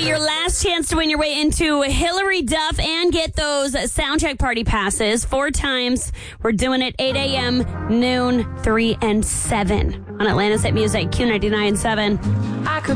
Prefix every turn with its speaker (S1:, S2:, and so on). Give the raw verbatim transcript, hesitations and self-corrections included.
S1: your last chance to win your way into Hillary Duff and get those soundcheck party passes four times. We're doing it eight a.m., noon, three, and seven on Atlanta's Hit Music, Q ninety-nine point seven. I could